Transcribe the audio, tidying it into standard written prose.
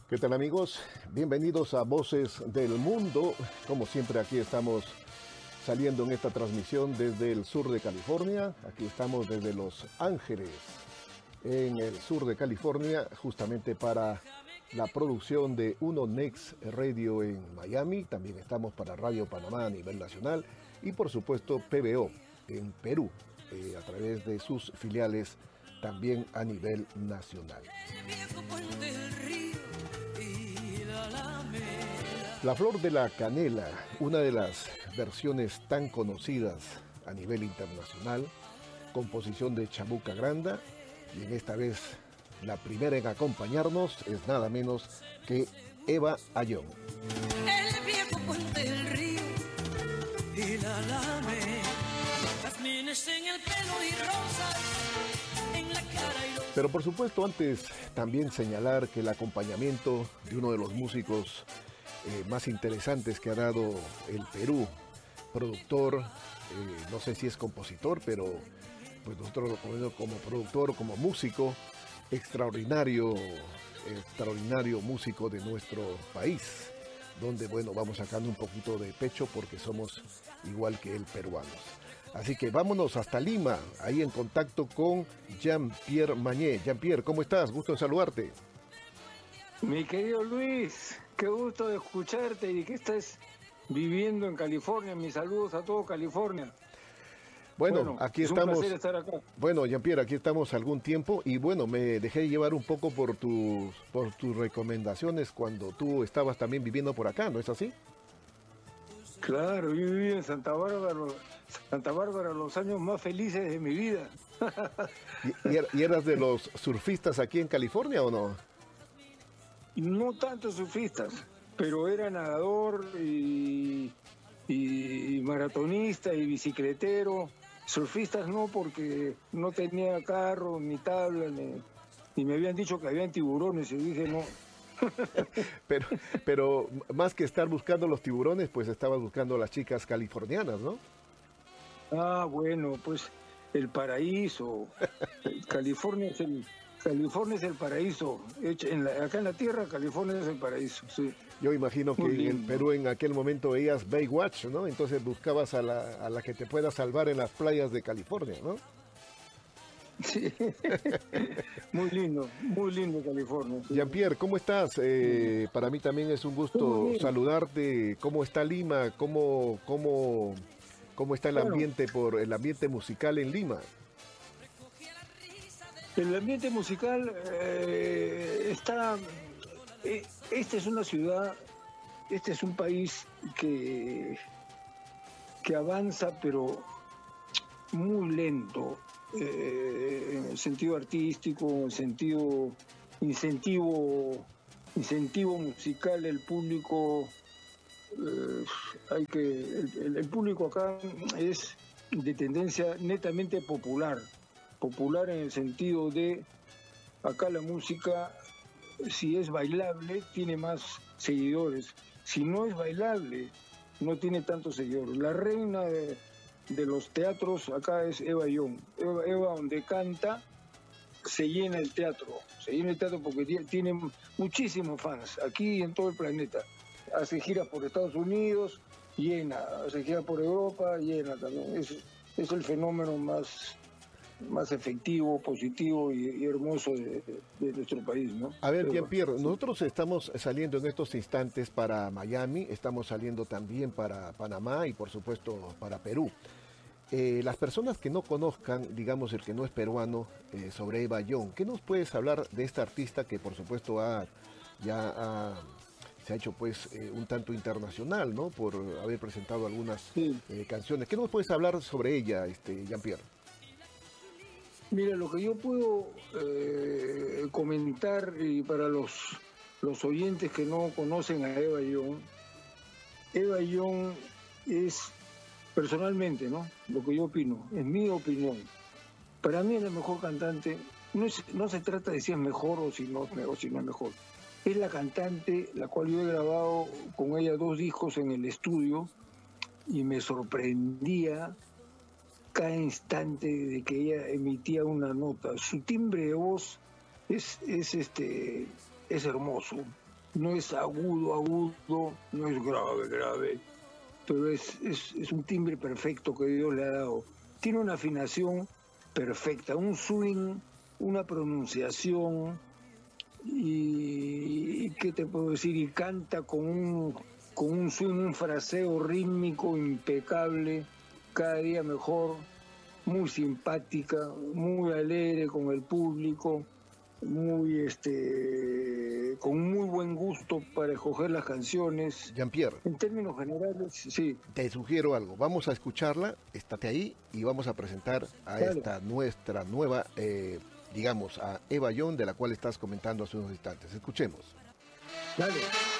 ¿Qué tal, amigos? Bienvenidos a Voces del Mundo. Como siempre, aquí estamos saliendo en esta transmisión desde el sur de California. Aquí estamos desde Los Ángeles, en el sur de California, justamente para la producción de Uno Next Radio en Miami. También estamos para Radio Panamá a nivel nacional y, por supuesto, PBO en Perú, a través de sus filiales también a nivel nacional. La Flor de la Canela, una de las versiones tan conocidas a nivel internacional, composición de Chabuca Granda, y en esta vez la primera en acompañarnos es nada menos que Eva Ayllón. El viejo puente del río y la alameda, jazmines en el pelo y rosas en la cara y los... Pero por supuesto, antes también señalar que el acompañamiento de uno de los músicos más interesantes que ha dado el Perú, productor, no sé si es compositor, pero pues nosotros lo ponemos como productor, como músico, extraordinario músico de nuestro país, donde bueno, vamos sacando un poquito de pecho porque somos igual que el peruanos. Así que vámonos hasta Lima, ahí en contacto con Jean-Pierre Mañé. Jean-Pierre, ¿cómo estás? Gusto en saludarte. Mi querido Luis, qué gusto de escucharte y que estés viviendo en California. Mis saludos a todo California. Bueno, aquí estamos. Es un placer estar acá. Bueno, Jean-Pierre, aquí estamos algún tiempo y bueno, me dejé llevar un poco por tus recomendaciones cuando tú estabas también viviendo por acá, ¿no es así? Claro, yo viví en Santa Bárbara los años más felices de mi vida. ¿Y eras de los surfistas aquí en California o no? No tanto surfistas, pero era nadador y maratonista y bicicletero. Surfistas no, porque no tenía carro, ni tabla, ni me habían dicho que habían tiburones y dije no. pero más que estar buscando los tiburones, pues estabas buscando las chicas californianas, ¿no? Ah, bueno, pues el paraíso. California es el paraíso. Acá en la tierra, California es el paraíso, sí. Yo imagino que en el Perú en aquel momento veías Baywatch, ¿no? Entonces buscabas a la que te pueda salvar en las playas de California, ¿no? Sí, muy lindo California. Sí. Jean-Pierre, ¿cómo estás? Para mí también es un gusto saludarte. ¿Cómo está Lima? ¿Cómo está el ambiente musical en Lima? El ambiente musical está... Esta es una ciudad, este es un país que avanza, pero muy lento, en el sentido artístico, en el sentido incentivo musical. El público, el público acá es de tendencia netamente popular en el sentido de acá la música, si es bailable, tiene más seguidores. Si no es bailable, no tiene tantos seguidores. La reina de los teatros acá es Eva Ayllón. Eva donde canta, se llena el teatro porque tiene muchísimos fans, aquí y en todo el planeta. Hace giras por Estados Unidos, llena. Hace giras por Europa, llena también. Es el fenómeno más efectivo, positivo y hermoso de nuestro país, ¿no? A ver, Jean-Pierre, nosotros estamos saliendo en estos instantes para Miami, estamos saliendo también para Panamá y por supuesto para Perú. Las personas que no conozcan, digamos el que no es peruano, sobre Eva Ayllón, ¿qué nos puedes hablar de esta artista que por supuesto se ha hecho pues un tanto internacional, ¿no? Por haber presentado algunas canciones. ¿Qué nos puedes hablar sobre ella, Jean-Pierre? Mira, lo que yo puedo comentar, y para los oyentes que no conocen a Eva Ayllón es, personalmente, ¿no? Lo que yo opino, es mi opinión. Para mí es la mejor cantante. No se trata de si es mejor o si no es mejor. Es la cantante la cual yo he grabado con ella 2 discos en el estudio y me sorprendía cada instante de que ella emitía una nota. Su timbre de voz es hermoso. no es agudo, no es grave, pero es un timbre perfecto que Dios le ha dado. Tiene una afinación perfecta, un swing, una pronunciación, y ¿qué te puedo decir? Y canta con un swing, un fraseo rítmico impecable, cada día mejor, muy simpática, muy alegre con el público, muy con muy buen gusto para escoger las canciones. Jean-Pierre, En términos generales, sí. te sugiero algo, vamos a escucharla, estate ahí y vamos a presentar a Claro. esta nuestra nueva, digamos, a Eva Young, de la cual estás comentando hace unos instantes. Escuchemos. Dale.